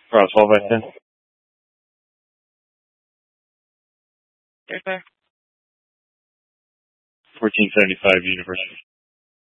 For a 12 by 10? Yes, sir. 1475 University.